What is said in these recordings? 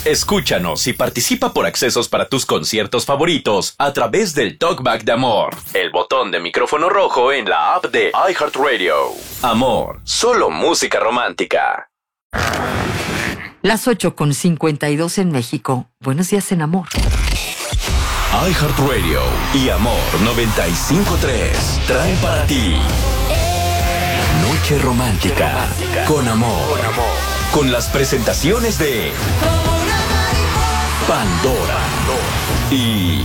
Escúchanos y participa por accesos para tus conciertos favoritos a través del Talkback de Amor, el botón de micrófono rojo en la app de iHeartRadio. Amor, solo música romántica. Las 8:52 en México. Buenos días en Amor. iHeartRadio y Amor 95.3 traen para ti Noche Romántica con Amor. Con las presentaciones de Pandora y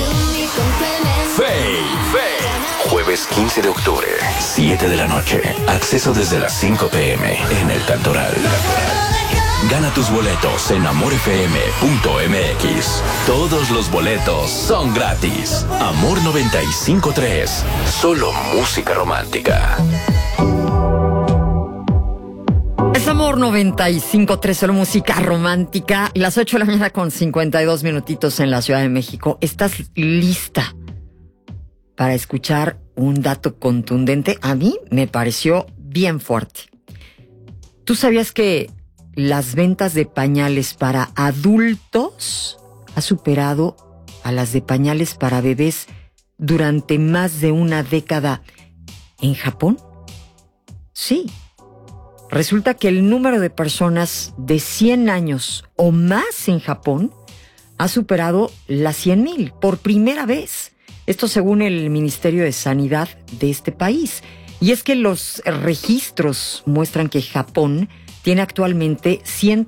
Faye. Jueves 15 de octubre, 7 de la noche. Acceso desde las 5 p.m. en el Cantoral. Gana tus boletos en amorfm.mx. Todos los boletos son gratis. Amor 95.3. Solo música romántica. Es Amor 95.3, solo música romántica. Las 8 de la mañana con 52 minutitos en la Ciudad de México. ¿Estás lista para escuchar un dato contundente? A mí me pareció bien fuerte. ¿Tú sabías que las ventas de pañales para adultos ha superado a las de pañales para bebés durante más de una década en Japón? Sí. Resulta que el número de personas de 100 años o más en Japón ha superado las 100,000 por primera vez. Esto según el Ministerio de Sanidad de este país. Y es que los registros muestran que Japón tiene actualmente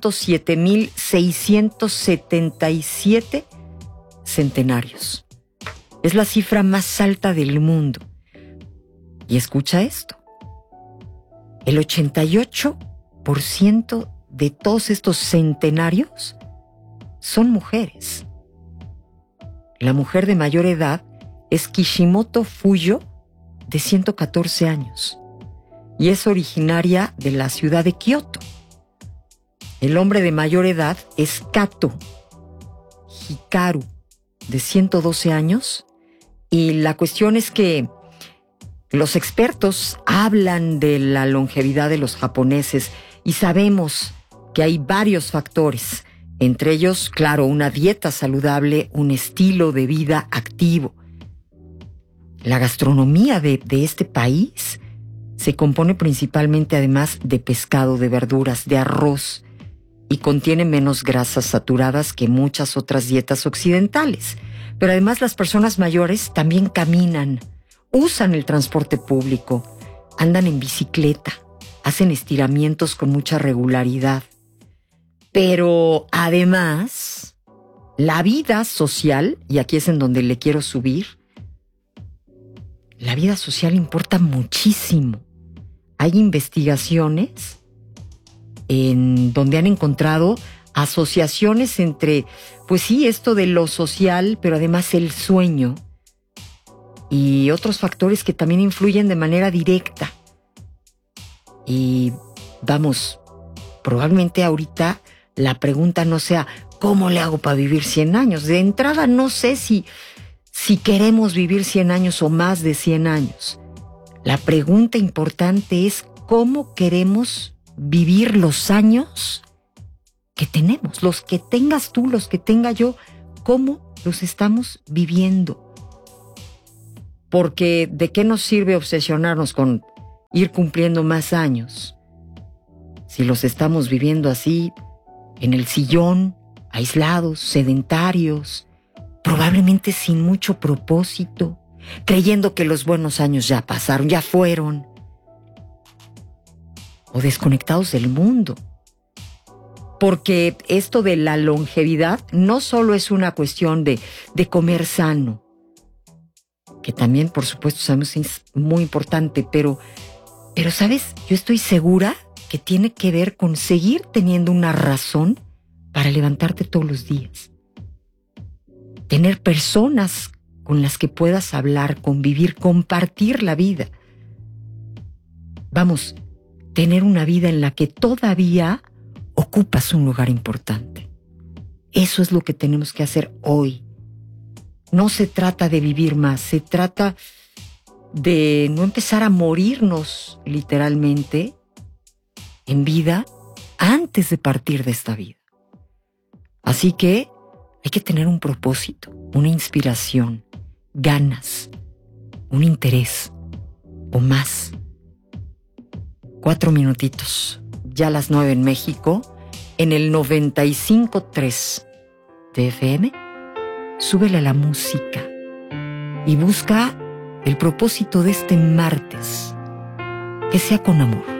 107,677 centenarios. Es la cifra más alta del mundo. Y escucha esto. El 88% de todos estos centenarios son mujeres. La mujer de mayor edad es Kishimoto Fuyo, de 114 años, y es originaria de la ciudad de Kioto. El hombre de mayor edad es Kato Hikaru, de 112 años, y la cuestión es que los expertos hablan de la longevidad de los japoneses y sabemos que hay varios factores, entre ellos, claro, una dieta saludable, un estilo de vida activo. La gastronomía de este país se compone principalmente además de pescado, de verduras, de arroz y contiene menos grasas saturadas que muchas otras dietas occidentales. Pero además las personas mayores también caminan, usan el transporte público, andan en bicicleta, hacen estiramientos con mucha regularidad. Pero además, la vida social, y aquí es en donde le quiero subir, la vida social importa muchísimo. Hay investigaciones en donde han encontrado asociaciones entre, pues sí, esto de lo social, pero además el sueño y otros factores que también influyen de manera directa. Y vamos, probablemente ahorita la pregunta no sea ¿cómo le hago para vivir 100 años? De entrada no sé si queremos vivir 100 años o más de 100 años. La pregunta importante es ¿cómo queremos vivir los años que tenemos? Los que tengas tú, los que tenga yo, ¿cómo los estamos viviendo? Porque ¿de qué nos sirve obsesionarnos con ir cumpliendo más años si los estamos viviendo así, en el sillón, aislados, sedentarios, probablemente sin mucho propósito, creyendo que los buenos años ya pasaron, ya fueron, o desconectados del mundo? Porque esto de la longevidad no solo es una cuestión de comer sano, que también, por supuesto, sabemos es muy importante, pero, ¿sabes? Yo estoy segura que tiene que ver con seguir teniendo una razón para levantarte todos los días. Tener personas con las que puedas hablar, convivir, compartir la vida. Vamos, tener una vida en la que todavía ocupas un lugar importante. Eso es lo que tenemos que hacer hoy. No se trata de vivir más, se trata de no empezar a morirnos literalmente en vida antes de partir de esta vida. Así que hay que tener un propósito, una inspiración, ganas, un interés o más. 4 minutitos, ya las 9 en México, en el 95.3 de FM. Súbele a la música y busca el propósito de este martes, que sea con amor.